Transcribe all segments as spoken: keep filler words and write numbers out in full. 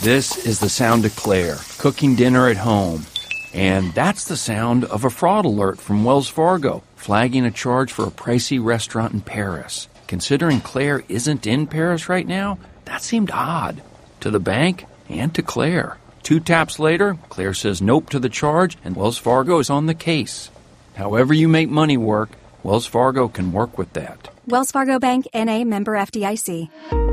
This is the sound of Claire, cooking dinner at home. And that's the sound of a fraud alert from Wells Fargo, flagging a charge for a pricey restaurant in Paris. Considering Claire isn't in Paris right now, that seemed odd. To the bank and to Claire. Two taps later, Claire says nope to the charge, and Wells Fargo is on the case. However you make money work, Wells Fargo can work with that. Wells Fargo Bank, N A, member F D I C.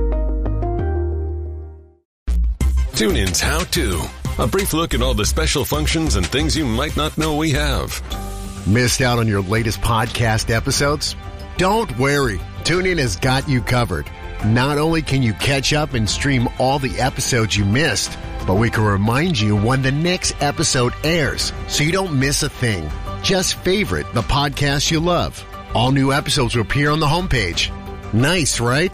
TuneIn's How To. A brief look at all the special functions and things you might not know we have. Missed out on your latest podcast episodes? Don't worry. TuneIn has got you covered. Not only can you catch up and stream all the episodes you missed, but we can remind you when the next episode airs so you don't miss a thing. Just favorite the podcast you love. All new episodes will appear on the homepage. Nice, right?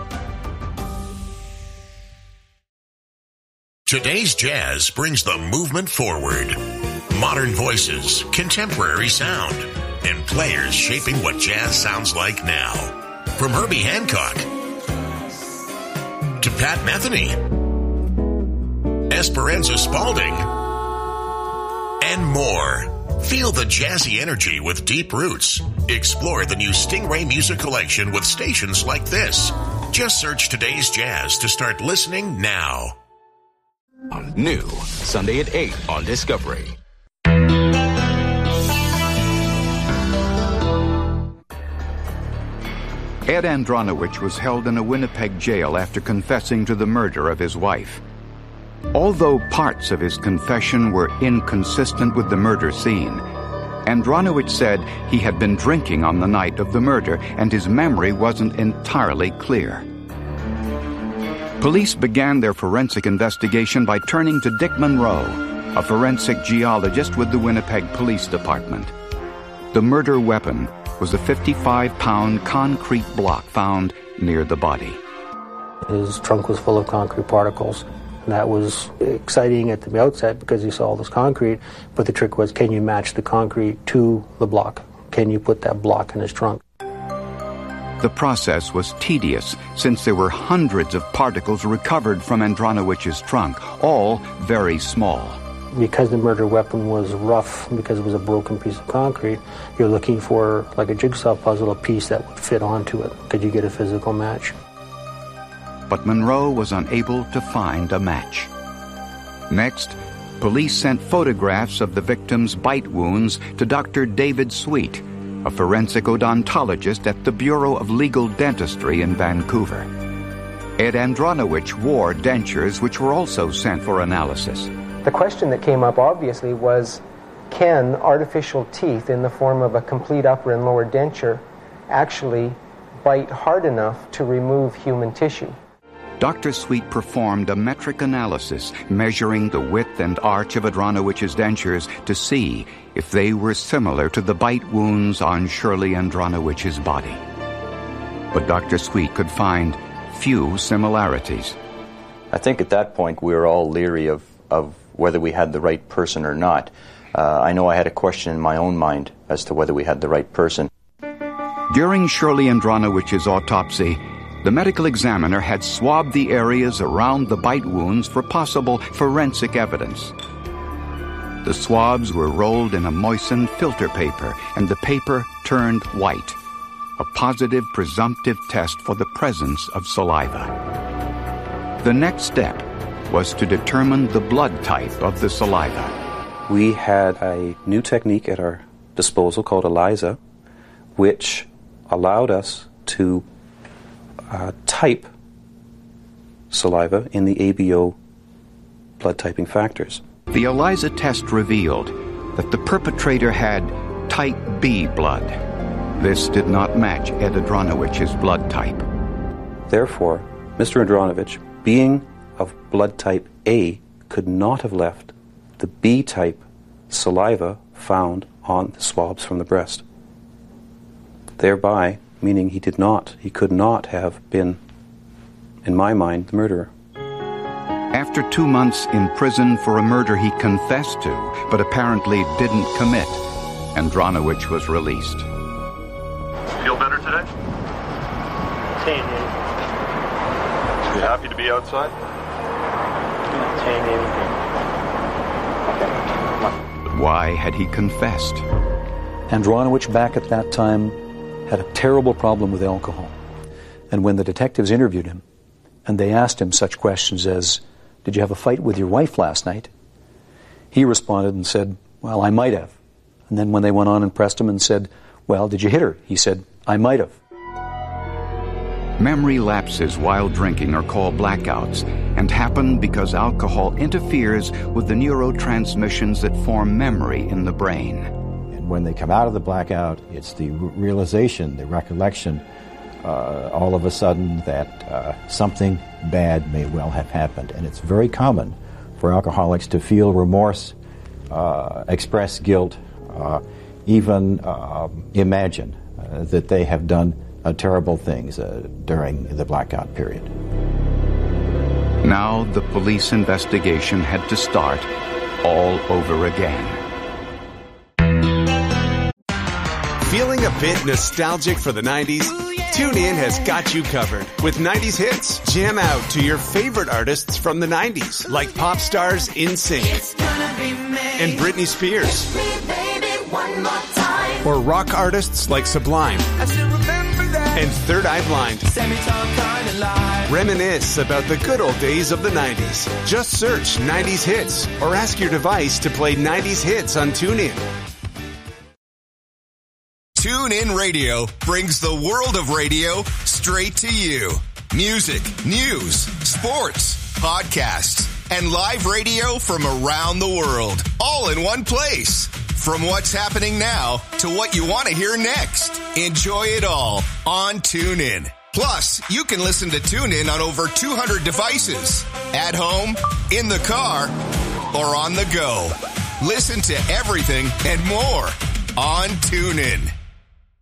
Today's jazz brings the movement forward. Modern voices, contemporary sound, and players shaping what jazz sounds like now. From Herbie Hancock to Pat Metheny, Esperanza Spalding, and more. Feel the jazzy energy with deep roots. Explore the new Stingray Music Collection with stations like this. Just search Today's Jazz to start listening now. New, Sunday at eight on Discovery. Ed Andronowicz was held in a Winnipeg jail after confessing to the murder of his wife. Although parts of his confession were inconsistent with the murder scene, Andronowicz said he had been drinking on the night of the murder and his memory wasn't entirely clear. Police began their forensic investigation by turning to Dick Monroe, a forensic geologist with the Winnipeg Police Department. The murder weapon was a fifty-five pound concrete block found near the body. His trunk was full of concrete particles. And that was exciting at the outset because you saw all this concrete, but the trick was, can you match the concrete to the block? Can you put that block in his trunk? The process was tedious since there were hundreds of particles recovered from Andronowicz's trunk, all very small. Because the murder weapon was rough, because it was a broken piece of concrete, you're looking for, like a jigsaw puzzle, a piece that would fit onto it. Could you get a physical match? But Monroe was unable to find a match. Next, police sent photographs of the victim's bite wounds to Doctor David Sweet, a forensic odontologist at the Bureau of Legal Dentistry in Vancouver. Ed Andronowicz wore dentures which were also sent for analysis. The question that came up obviously was, can artificial teeth in the form of a complete upper and lower denture actually bite hard enough to remove human tissue? Doctor Sweet performed a metric analysis measuring the width and arch of Andronowicz's dentures to see if they were similar to the bite wounds on Shirley Andronowicz's body. But Doctor Sweet could find few similarities. I think at that point we were all leery of, of whether we had the right person or not. Uh, I know I had a question in my own mind as to whether we had the right person. During Shirley Andronowicz's autopsy, the medical examiner had swabbed the areas around the bite wounds for possible forensic evidence. The swabs were rolled in a moistened filter paper, and the paper turned white, a positive presumptive test for the presence of saliva. The next step was to determine the blood type of the saliva. We had a new technique at our disposal called ELISA, which allowed us to uh, type saliva in the A B O blood typing factors. The ELISA test revealed that the perpetrator had type B blood. This did not match Ed Andronowicz's blood type. Therefore, Mister Andronowicz, being of blood type A, could not have left the B-type saliva found on the swabs from the breast. Thereby, meaning he did not, he could not have been, in my mind, the murderer. After two months in prison for a murder he confessed to, but apparently didn't commit, Andronowicz was released. Feel better today? You happy to be outside? contain anything. Why had he confessed? Andronowicz, back at that time, had a terrible problem with alcohol. And when the detectives interviewed him, and they asked him such questions as, did you have a fight with your wife last night? He responded and said, well, I might have. And then when they went on and pressed him and said, well, did you hit her? He said, I might have. Memory lapses while drinking are called blackouts and happen because alcohol interferes with the neurotransmissions that form memory in the brain. And when they come out of the blackout, it's the realization, the recollection, uh, all of a sudden that uh, something bad may well have happened. And it's very common for alcoholics to feel remorse, uh, express guilt, uh, even uh, imagine uh, that they have done Uh, terrible things uh, during the blackout period. Now the police investigation had to start all over again. Feeling a bit nostalgic for the nineties? TuneIn has got you covered with nineties hits. Jam out to your favorite artists from the nineties, like pop stars NSYNC and Britney Spears, or rock artists like Sublime and Third Eye Blind. Reminisce about the good old days of the nineties. Just search nineties hits or ask your device to play nineties hits on TuneIn. TuneIn Radio brings the world of radio straight to you. Music, news, sports, podcasts, and live radio from around the world, all in one place. From what's happening now to what you want to hear next. Enjoy it all on TuneIn. Plus, you can listen to TuneIn on over two hundred devices. At home, in the car, or on the go. Listen to everything and more on TuneIn.